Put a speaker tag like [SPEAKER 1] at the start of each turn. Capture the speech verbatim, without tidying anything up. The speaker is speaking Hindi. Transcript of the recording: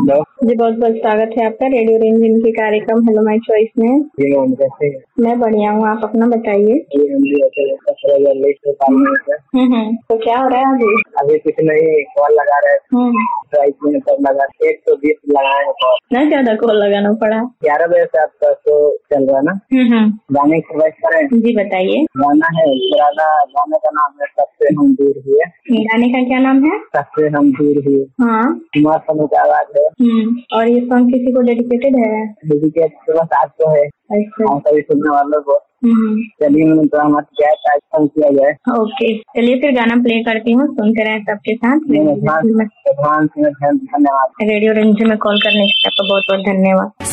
[SPEAKER 1] हेलो
[SPEAKER 2] जी, बहुत बहुत स्वागत है आपका रेडियो रिमझिम के कार्यक्रम हेलो माय चॉइस में।
[SPEAKER 1] जी मैम, कैसे हैं?
[SPEAKER 2] मैं बढ़िया हूँ, आप अपना बताइए।
[SPEAKER 1] जी हम भी ऐसे ही सत्रह हजार लिस्ट निकाल रहे थे।
[SPEAKER 2] हम्म हम्म, तो क्या हो रहा है अभी?
[SPEAKER 1] अभी कुछ नहीं, कॉल लगा रहे थे।
[SPEAKER 2] हम्म,
[SPEAKER 1] ट्राई में तब लगा एक सौ बीस लगाए हैं कॉल।
[SPEAKER 2] ना ज्यादा कॉल लगाना पड़ा।
[SPEAKER 1] ग्यारह बजे से आपका शो चल रहा है ना?
[SPEAKER 2] हम्म हम्म,
[SPEAKER 1] गाने की फरमाइश करें?
[SPEAKER 2] जी बताइए।
[SPEAKER 1] गाना है पुराना, गाने का नाम है सबसे हम दूर हुए।
[SPEAKER 2] गाने का क्या नाम है?
[SPEAKER 1] सबसे हम दूर हुए।
[SPEAKER 2] हाँ।
[SPEAKER 1] कुमार सानू की आवाज है।
[SPEAKER 2] हम्म, और ये सॉन्ग किसी को डेडिकेटेड है?
[SPEAKER 1] डेडिकेट तो बस आपको है,
[SPEAKER 2] अच्छा।
[SPEAKER 1] हम सभी सुनने वालों को।
[SPEAKER 2] हम्म,
[SPEAKER 1] चलिए मैंने तो हमारे क्या कार्यक्रम किया जाए।
[SPEAKER 2] ओके, चलिए फिर गाना प्ले करती हूँ, सुनते रहे सबके साथ।
[SPEAKER 1] धन्यवाद।
[SPEAKER 2] रेडियो रिमझिम में कॉल करने के लिए आपका बहुत बहुत धन्यवाद।